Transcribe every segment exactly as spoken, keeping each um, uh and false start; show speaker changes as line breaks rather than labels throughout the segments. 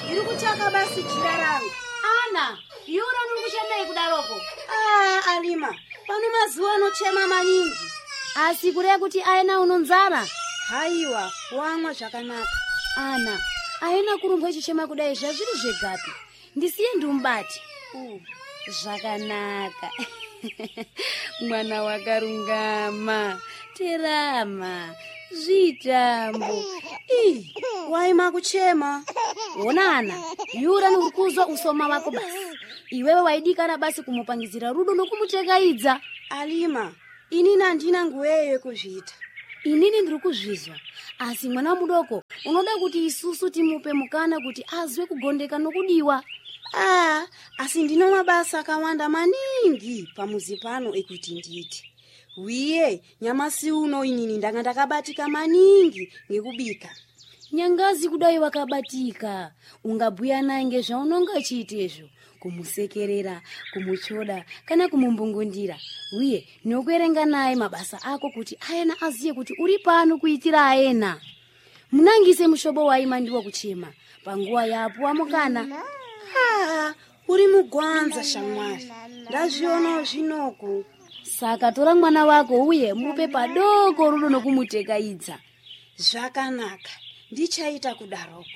iri kuchaka basi jira rangu.
Ana, yura nikuchemei kudaroko.
Ah, Alima, pano mazuwa anochema maningi.
Asikure kuti aina unonzara.
Haiwa, wamwa zvakanaka.
Ana, aina kurumba chichema kudai zvazviri zvegapi. Ndisiye ndumbati.
Uh,
zvakanaka. Mwana wakarungama, terama, zvitambo.
Ih, waima kuchema.
Onana, yura nurikuzwa usoma wako basi. Iwewe waidikana basi kumupangizira rudo nokumuchekaidza.
Alima, inini andina nguweyo kuzviita.
Inini ndiri kuzvizwa. Asi mwana mudoko, unoda kuti isusu timupe mukana kuti azwe kugondeka nokudiwa.
Ah, asi ndino mabasa akawanda maningi pamuzi pano ekuti nditi. Wiye, nyamasi uno inini ndanga ndakabatika maningi ngekubika.
Nyangazi kudai wakabatika. Ungabhuya naye ngezvaunonga chiitezvo. Kumusekerera, kumuchoda, kana kumumbungundira. Wiye, nokuerenga naye mabasa ako kuti ayena aziye kuti uri pano kuitira ayena. Munangise mushobo waima ndiwo kuchema. Panguwa yapo wamukana.
Ah, uri mugwanza shamwari. Ndazviona zvinoku.
Saka tora mwana wako uye mupe padoko rudo nokumutekaidza.
Zvakanaka. Ndichaita kudaroko.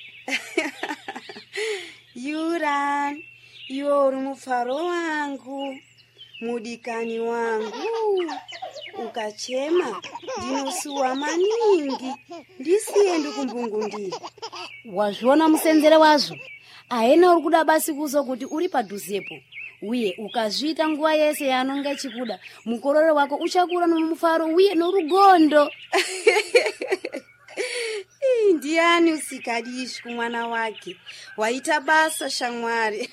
Yuran, iwe uri mufaro wangu, mudikani wangu. Ukachema, ndinosuwa maningi. Ndisiye ndikumbungundira.
Wazviona musenzere wazvo. Aena uri kuda basi kuzo kuti uri padhuzepo. Uye ukazvita nguwa yese yanonga chikuda, mukororo wako uchakura nomufaro uye norugondo.
Ndiani usikadishi kumwana wake. Waita basa shamwari.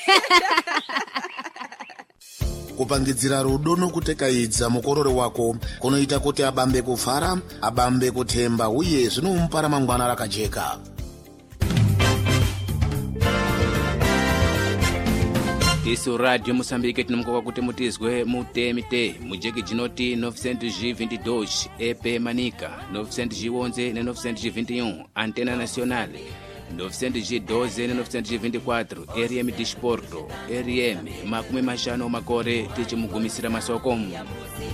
Kupangidzira rudo nokutekaidza mukororo wako kunoita kuti abambe kufara, abambe kutemba uye zvinomupa ramangwana rakajeka.
Isu Radio Moçambique tinomukoka kuti mutizwe mutemite mujeki jinoti novecentos e vinte e dois E P Manica, novecentos e onze e novecentos e vinte e um Antena Nacional, novecentos e doze e novecentos e vinte e quatro R M Desporto, R M makumi mashano makore tichimugumisira masokomu.